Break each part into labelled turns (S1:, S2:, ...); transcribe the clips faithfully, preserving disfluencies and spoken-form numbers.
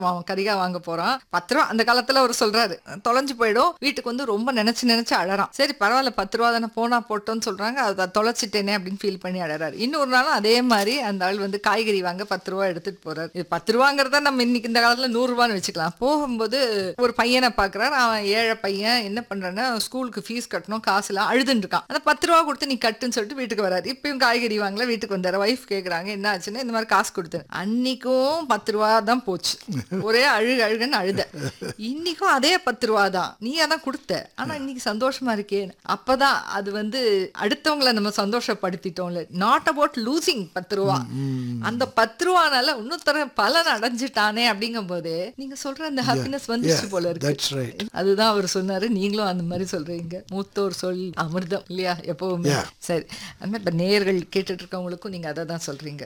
S1: அவன் கரிகா வாங்க போறான், பத்து ரூபா. அந்த காலத்துல அவர் சொல்றாரு, தொலைஞ்சு போயிடும், வீட்டுக்கு வந்து ரொம்ப நினைச்சு நினைச்சு அழறான். சரி பரவாயில்ல, பத்து ரூபா தானே, போனா போட்டோன்னு சொல்றாங்க, அதை தொலைச்சிட்டேனே அப்படின்னு ஃபீல் பண்ணி அழறாரு. இன்னொரு நாளும் அதே மாதிரி அந்த ஆள் வந்து காய்கறி வாங்க பத்து ரூபா எடுத்துட்டு போறாரு. இது பத்து ரூபாங்கிறத நம்ம இன்னைக்கு இந்த காலத்துல நூறு ரூபான்னு வச்சுக்கலாம். போகும்போது ஒரு பையனை பாக்குறாரு, அவன் ஏழை பையன், என்ன பண்றான்னா ஸ்கூலுக்கு ஃபீஸ் கட்டணும், காசு எல்லாம் அழுதுன்னு இருக்கான். அந்த பத்து ரூபா கொடுத்து நீ கட்டுன்னு சொல்லிட்டு வீட்டுக்கு வராரு. இப்பயும் காய்கறி வாங்கல, வீட்டுக்கு வந்தாரு. வைஃப் கேக்குறாங்க என்ன ஆச்சுன்னா, இந்த மாதிரி காசு கொடுத்து. அன்னைக்கும் பத்து ரூபா தான் போச்சு, ஒரே அழுக அழுகன்னு அழுத. இன்னைக்கும் அதே பத்து ரூபா தான், நீ அதான் கொடுத்த, ஆனா இன்னைக்கு சந்தோஷமா இருக்கே. அப்பதான் அது வந்து அடுத்தவங்களை நம்ம சந்தோஷப்படுத்திட்டோம்ல. நாட் அபவுட் லூசிங் பத்து ரூபா, அந்த பத்து ரூபானால இன்னொருத்தர பலன் அடைஞ்சிட்டானே அப்படிங்கும் போது நீங்க சொல்ற அந்த ஹாப்பினஸ் வந்துச்சு போல இருக்கு. அதுதான் அவர் சொன்னாரு, நீங்களும் அந்த மாதிரி சொல்றீங்க. மூத்தோர் சொல் அமிர்தம் இல்லையா எப்பவுமே. சரி, அந்த மாதிரி நேயர்கள் கேட்டுட்டு இருக்கவங்களுக்கும் நீங்க அதை தான் சொல்றீங்க.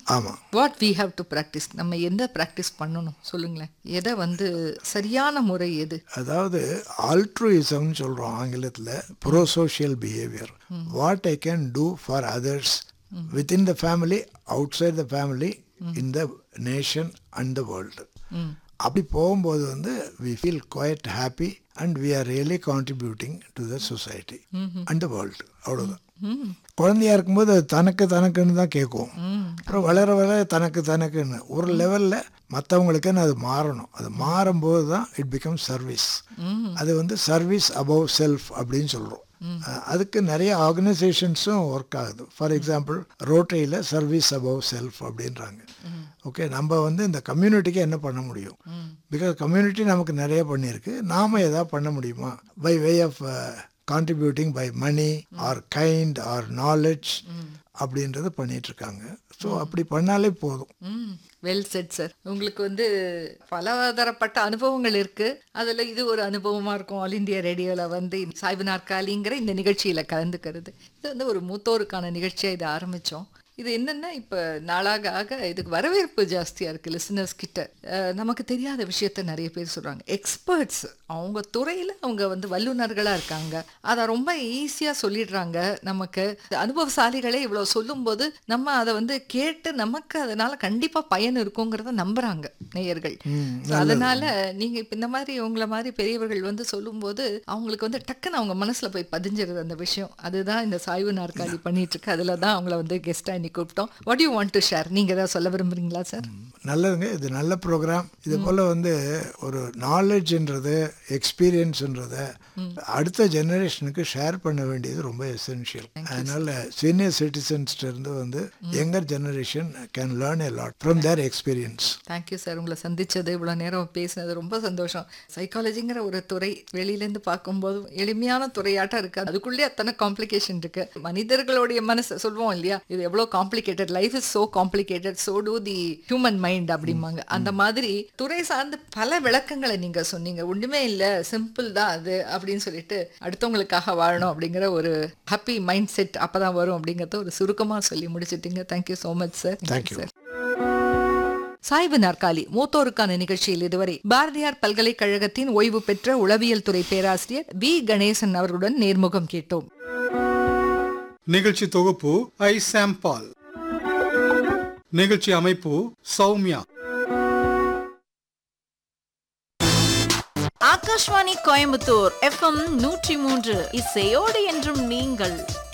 S1: What we have to practise, நம்ம எந்த பிராக்டிஸ் பண்ணணும் சொல்லுங்களேன். எதை வந்து சரியான முறை எது?
S2: அதாவது ஆல்ட்ருயிசம் சொல்றோம் ஆங்கிலத்தில், bro social behaviour. What I can do for others within the family, out side the family, in the nation and the world. அப்படி போகும்போது வந்து we feel quite happy and we are really contributing to the society and the world. அவ்வளோதான். குழந்தையா இருக்கும்போது அது தனக்கு தனக்குன்னு தான் கேட்கும். அப்புறம் வளர வளர தனக்கு தனக்குன்னு ஒரு லெவலில் மற்றவங்களுக்குன்னு அது மாறணும். அது மாறும்போது தான் இட் பிகம் சர்வீஸ். அது வந்து சர்வீஸ் அபவ் செல்ஃப் அப்படின்னு சொல்கிறோம். அதுக்கு நிறைய ஆர்கனைசேஷன்ஸும் ஒர்க் ஆகுது. For example ரோட்டரியில் service above self அப்படின்றாங்க. ஓகே, நம்ம வந்து இந்த கம்யூனிட்டிக்கு என்ன பண்ண முடியும்? பிகாஸ் கம்யூனிட்டி நமக்கு நிறைய பண்ணியிருக்கு, நாம் எதாவது பண்ண முடியுமா? By way of contributing by money are kind R knowledge அப்படின்றது பண்ணிட்டு இருக்காங்க. ஸோ அப்படி பண்ணாலே போதும்.
S1: Well set sir. உங்களுக்கு வந்து பலதரப்பட்ட அனுபவங்கள் இருக்கு, அதுல இது ஒரு அனுபவமா இருக்கும். ஆல் இந்தியா ரேடியோல வந்து சாய்வு நாற்காலிங்கிற இந்த நிகழ்ச்சியில கலந்துக்கிறது. இது வந்து ஒரு மூத்தோருக்கான நிகழ்ச்சியா இதை ஆரம்பிச்சோம். இது என்னன்னா, இப்போ நாளாக ஆக இதுக்கு வரவேற்பு ஜாஸ்தியாக இருக்குது லிசனர்ஸ் கிட்ட. நமக்கு தெரியாத விஷயத்த நிறைய பேர் சொல்கிறாங்க. எக்ஸ்பர்ட்ஸ் அவங்க துறையில் அவங்க வந்து வல்லுநர்களாக இருக்காங்க, அதை ரொம்ப ஈஸியாக சொல்லிடுறாங்க. நமக்கு அனுபவசாலிகளே இவ்வளோ சொல்லும்போது நம்ம அதை வந்து கேட்டு நமக்கு அதனால் கண்டிப்பாக பயன் இருக்குங்கிறத நம்புகிறாங்க நேயர்கள். அதனால் நீங்கள் இப்போ இந்த மாதிரி உங்களை மாதிரி பெரியவர்கள் வந்து சொல்லும்போது அவங்களுக்கு வந்து டக்குன்னு அவங்க மனசில் போய் பதிஞ்சிருது அந்த விஷயம். அதுதான் இந்த சாய்வு நாற்காலி பண்ணிகிட்ருக்கு. அதில் தான் அவங்கள வந்து கெஸ்ட்டாக கூப்பிட்டோம். What you want to share, நீங்க ஏதாவது சொல்ல விரும்புறீங்களா சார்?
S2: நல்லதுங்க, இது நல்ல ப்ரோக்ராம். இது போல வந்து ஒரு நாலேஜ்ன்றது எக்ஸ்பீரியன்ஸ்ன்றதை அடுத்த ஜெனரேஷனுக்கு ஷேர் பண்ண வேண்டியது ரொம்ப எசென்ஷியல். அதனால சீனியர் சிட்டிசன்ஸ்ல இருந்து வந்து younger generation can learn a lot from their experience.
S1: Thank you sir, உங்களை சந்திச்சது இவ்வளோ நேரம் பேசினது ரொம்ப சந்தோஷம். சைக்காலஜிங்கிற ஒரு துறை வெளியிலேருந்து பார்க்கும்போது எளிமையான துறையாட்டம் இருக்கு, அதுக்குள்ளே அத்தனை காம்ப்ளிகேஷன் இருக்கு. மனிதர்களுடைய மனசு சொல்லுவோம் இல்லையா, இது எவ்வளோ complicated, life is so complicated, so two the human mind அப்படிம்பாங்க. அந்த மாதிரி துறை சார்ந்து பல விளக்கங்களை நீங்க சொன்னீங்க. ஒண்ணுமே இல்லை, சிம்பிள் தான் அது அப்படின்னு சொல்லிட்டு அடுத்தவங்களுக்காக வாழணும் அப்படிங்கிற ஒரு ஹாப்பி மைண்ட் செட் அப்பதான் வரும் அப்படிங்கறத ஒரு சுருக்கமா சொல்லி முடிச்சிட்டீங்க. Thank you so much sir.
S2: Thank you sir.
S1: சாய்வு நாற்காலி மூத்தோருக்கான நிகழ்ச்சியில் இதுவரை பாரதியார் பல்கலைக்கழகத்தின் ஓய்வு பெற்ற உளவியல் துறை பேராசிரியர் வி கணேசன் அவர்களுடன் நேர்முகம் கேட்டோம்.
S3: நிகழ்ச்சி தொகுப்பு ஐ சாம் பால். நிகழ்ச்சி அமைப்பு சௌமியா.
S4: ஆகாஷ்வாணி கோயம்புத்தூர் எஃப்எம் நூற்றி மூன்று, இசையோடு என்றும் நீங்கள்.